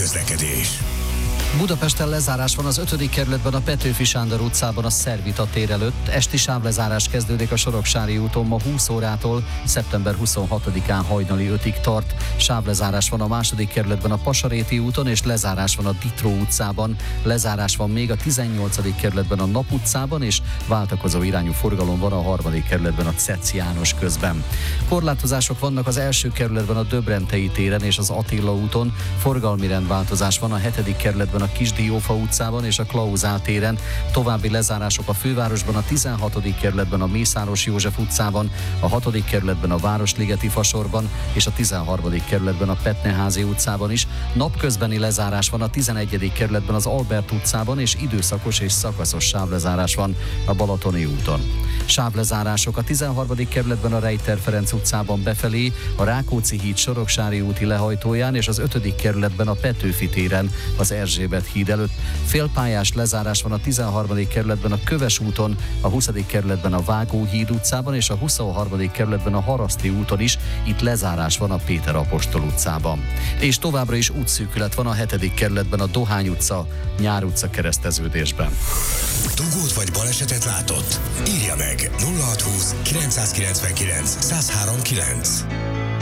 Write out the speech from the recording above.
közlekedés. Budapesten lezárás van az 5. kerületben a Petőfi Sándor utcában a Szervita tér előtt. Esti sávlezárás kezdődik a Soroksári úton ma 20 órától, szeptember 26-án hajnali 5-ig tart. Sávlezárás van a 2. kerületben a Pasaréti úton, és lezárás van a Ditró utcában. Lezárás van még a 18. kerületben a Nap utcában, és váltakozó irányú forgalom van a 3. kerületben a Cec János közben. Korlátozások vannak az 1. kerületben a Döbrentei téren és az Attila úton. Forgalmi rendváltozás van a 7. kerületben a Kisdiófa utcában és a Klauzál téren. További lezárások a fővárosban, a 16. kerületben a Mészáros József utcában, a 6. kerületben a Városligeti Fasorban és a 13. kerületben a Petneházi utcában is. Napközbeni lezárás van a 11. kerületben az Albert utcában, és időszakos és szakaszos sávlezárás van a Balatoni úton. Sávlezárások a 13. kerületben a Rejter Ferenc utcában befelé, a Rákóczi híd Soroksári úti lehajtóján, és az 5. kerületben a Petőfi téren az Erzsébet híd előtt. Félpályás lezárás van a 13. kerületben a Köves úton, a 20. kerületben a Vágóhíd utcában, és a 23. kerületben a Haraszti úton is. Itt lezárás van a Péter apostol utcában. És továbbra is útszűkület van a 7. kerületben a Dohány utca, Nyár utca kereszteződésben. Dugót vagy balesetet látott? Írja meg 0620 999 1039.